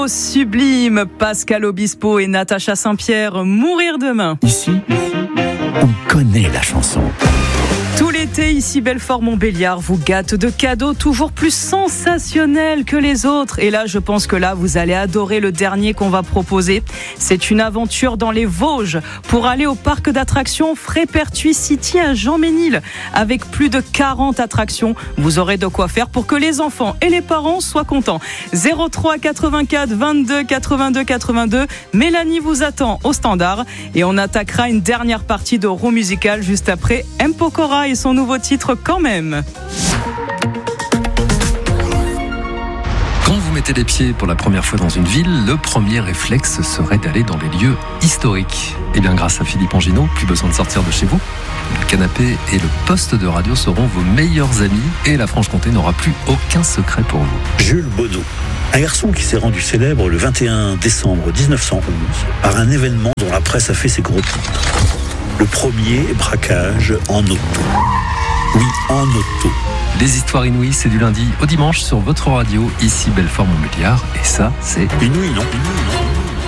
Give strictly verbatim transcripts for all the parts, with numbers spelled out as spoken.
sublime, Pascal Obispo et Natacha Saint-Pierre, Mourir demain. Ici, on connaît la chanson. Tout l'été, ici Belfort-Montbéliard vous gâte de cadeaux toujours plus sensationnels que les autres. Et là, je pense que là, vous allez adorer le dernier qu'on va proposer. C'est une aventure dans les Vosges pour aller au parc d'attractions Frépertuis City à Jean-Ménil. Avec plus de quarante attractions, vous aurez de quoi faire pour que les enfants et les parents soient contents. zéro trois quatre-vingt-quatre vingt-deux quatre-vingt-deux quatre-vingt-deux. Mélanie vous attend au standard. Et on attaquera une dernière partie de Roue Musicale juste après M. Pokora et son nouveau titre Quand même. Quand vous mettez les pieds pour la première fois dans une ville, le premier réflexe serait d'aller dans les lieux historiques. Et bien grâce à Philippe Anginot, plus besoin de sortir de chez vous. Le canapé et le poste de radio seront vos meilleurs amis et la Franche-Comté n'aura plus aucun secret pour vous. Jules Baudot, un garçon qui s'est rendu célèbre le vingt et un décembre dix-neuf cent onze par un événement dont la presse a fait ses gros titres. Le premier braquage en auto. Oui, en auto. Les histoires inouïes, c'est du lundi au dimanche sur votre radio, ici Belfort-Montbéliard. Et ça, c'est inouï, non, inouï, non.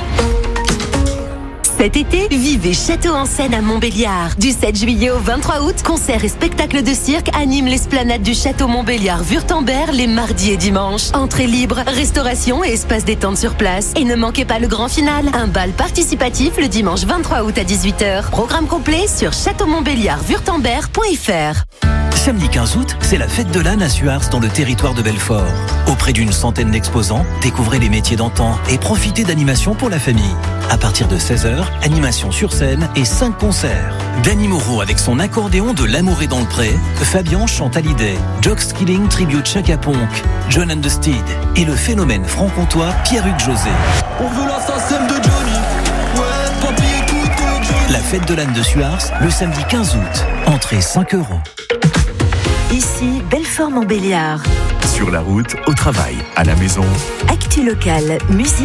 Cet été, vivez Château en Seine à Montbéliard. Du sept juillet au vingt-trois août, concerts et spectacles de cirque animent l'esplanade du Château Montbéliard-Württemberg les mardis et dimanches. Entrée libre, restauration et espace détente sur place. Et ne manquez pas le grand final, un bal participatif le dimanche vingt-trois août à dix-huit heures. Programme complet sur château montbéliard württemberg point f r. Samedi quinze août, c'est la fête de l'âne à Suars dans le territoire de Belfort. Auprès d'une centaine d'exposants, découvrez les métiers d'antan et profitez d'animations pour la famille. À partir de seize heures, animation sur scène et cinq concerts. Danny Moreau avec son accordéon de L'amour est dans le pré, Fabian chante Hallyday, Jock Skilling tribute Chaka Ponk, John and the Steed et le phénomène franc-comtois Pierre-Hugues José. On veut la sacème de Johnny. Ouais, papy écoute Johnny. La fête de l'âne de Suars, le samedi quinze août. Entrée cinq euros. Ici Belfort-Montbéliard. Sur la route, au travail, à la maison. Actu local, musique.